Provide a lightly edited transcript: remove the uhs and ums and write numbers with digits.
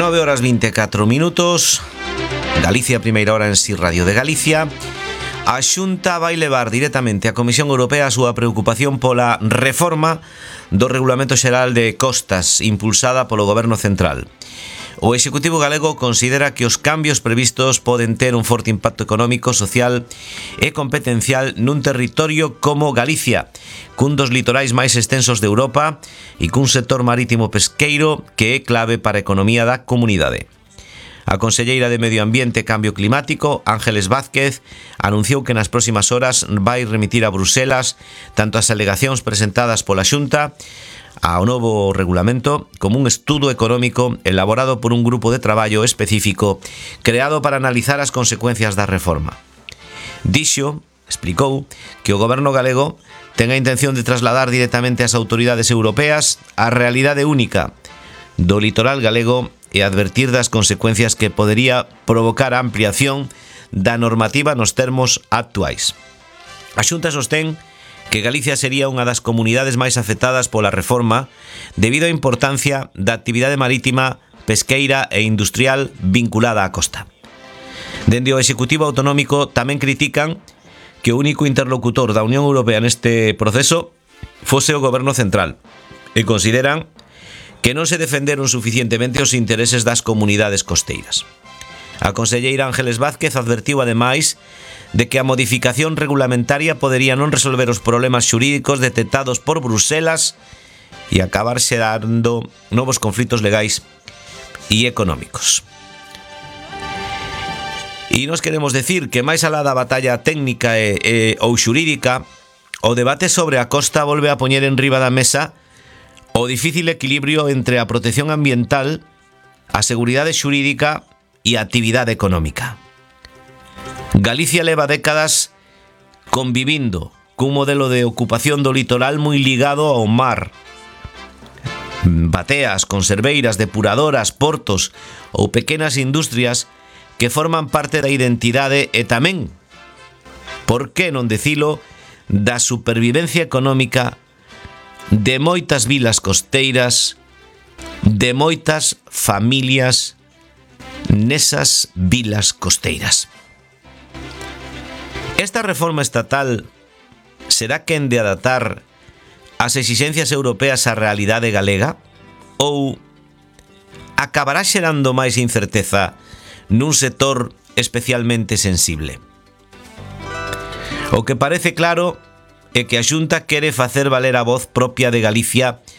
9:24. Galicia, primeira hora en Si Radio de Galicia. A Xunta vai levar directamente á Comisión Europea a súa preocupación pola reforma do Regulamento Xeral de Costas impulsada polo Goberno Central. O Executivo galego considera que os cambios previstos poden ter un forte impacto económico, social e competencial nun territorio como Galicia, cun dos litorais máis extensos de Europa e cun sector marítimo pesqueiro que é clave para a economía da comunidade. A conselleira de Medio Ambiente e Cambio Climático, Ángeles Vázquez, anunciou que nas próximas horas vai remitir a Bruselas tanto as alegacións presentadas pola Xunta ao novo regulamento como un estudo económico elaborado por un grupo de traballo específico creado para analizar as consecuencias da reforma. Dixo, explicou, que o goberno galego ten a intención de trasladar directamente ás autoridades europeas a realidade única do litoral galego e advertir das consecuencias que podería provocar a ampliación da normativa nos termos actuais. A Xunta sostén que Galicia sería unha das comunidades máis afectadas pola reforma debido á importancia da actividade marítima, pesqueira e industrial vinculada á costa. Dende o Executivo Autonómico tamén critican que o único interlocutor da Unión Europea neste proceso fose o Goberno Central e consideran que non se defenderon suficientemente os intereses das comunidades costeiras. A conselleira Ángeles Vázquez advertiu ademais de que a modificación regulamentaria podería non resolver os problemas xurídicos detectados por Bruselas e acabar xerando novos conflitos legais e económicos. E nos queremos decir que máis alá da batalla técnica ou xurídica, o debate sobre a costa volve a poñer en riba da mesa o difícil equilibrio entre a protección ambiental, a seguridade xurídica e a actividade económica. Galicia leva décadas convivindo cun modelo de ocupación do litoral moi ligado ao mar. Bateas, conserveiras, depuradoras, portos ou pequenas industrias que forman parte da identidade e tamén, por que non dicilo, da supervivencia económica de moitas vilas costeiras, de moitas familias nesas vilas costeiras. Esta reforma estatal será quen de adaptar as exixencias europeas á realidade galega ou acabará xerando máis incerteza nun sector especialmente sensible? O que parece claro é que a Xunta quere facer valer a voz propia de Galicia